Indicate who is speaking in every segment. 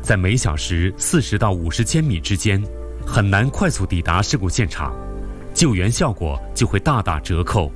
Speaker 1: 在每小时40到50千米之间，很难快速抵达事故现场，救援效果就会大打折扣。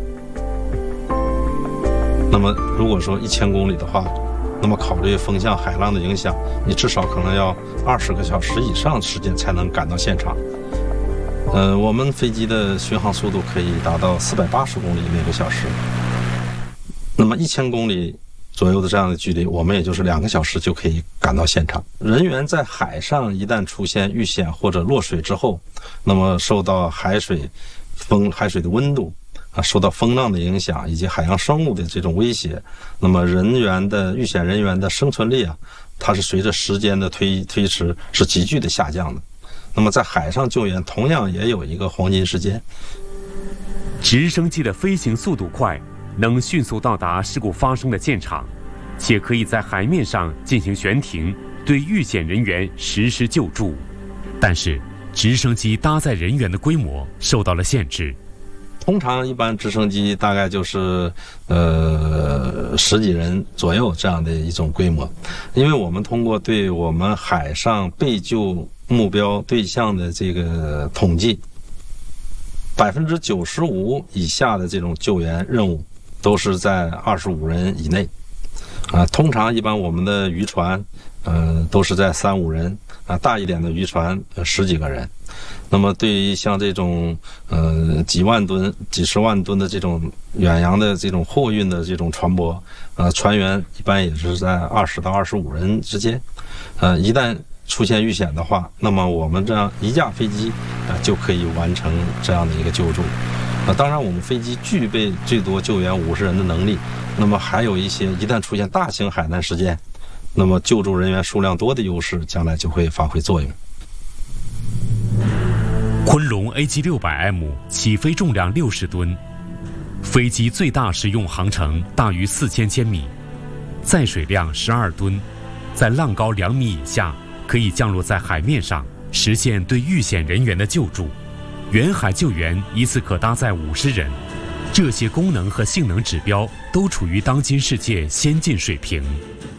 Speaker 2: 那么如果说1000公里的话，那么考虑风向、海浪的影响，你至少可能要20个小时以上时间才能赶到现场。我们飞机的巡航速度可以达到480公里每个小时。那么1000公里左右的这样的距离，我们也就是2个小时就可以赶到现场。人员在海上一旦出现遇险或者落水之后，那么受到海水的温度受到风浪的影响以及海洋生物的这种威胁，那么遇险人员的生存力它是随着时间的推迟是急剧的下降的。那么在海上救援同样也有一个黄金时间。
Speaker 1: 直升机的飞行速度快，能迅速到达事故发生的现场，且可以在海面上进行悬停，对遇险人员实施救助。但是直升机搭载人员的规模受到了限制。
Speaker 2: 通常一般直升机大概就是10几人左右这样的一种规模。因为我们通过对我们海上被救目标对象的这个统计，95%以下的这种救援任务都是在25人以内。通常一般我们的渔船都是在3、5人，大一点的渔船10几个人。那么对于像这种几万吨、几十万吨的这种远洋的这种货运的这种船舶，船员一般也是在20到25人之间。一旦出现遇险的话，那么我们这样一架飞机就可以完成这样的一个救助。当然我们飞机具备最多救援50人的能力，那么还有一些一旦出现大型海难事件，那么救助人员数量多的优势将来就会发挥作用。
Speaker 1: 昆龙 AG600M 起飞重量60吨，飞机最大实用航程大于4000千米，载水量12吨，在浪高2米以下可以降落在海面上，实现对遇险人员的救助。远海救援一次可搭载50人，这些功能和性能指标都处于当今世界先进水平。